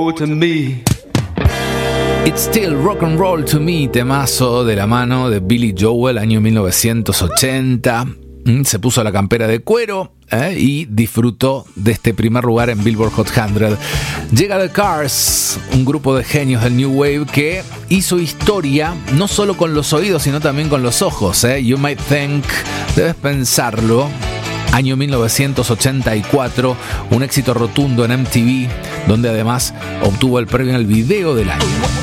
To me. It's Still Rock and Roll to Me, temazo de la mano de Billy Joel, año 1980. Se puso la campera de cuero y disfrutó de este primer lugar en Billboard Hot 100. Llega The Cars, un grupo de genios del New Wave que hizo historia no solo con los oídos, sino también con los ojos. You Might Think, debes pensarlo. Año 1984, un éxito rotundo en MTV, donde además obtuvo el premio al video del año.